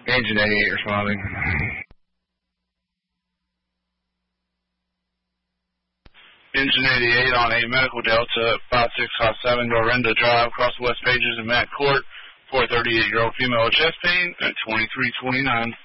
Engine 88 responding. Engine 88 on 8 Medical Delta 5657 Dorinda Drive, across West Pages and Matt Court. 438-year-old female with chest pain at 2329.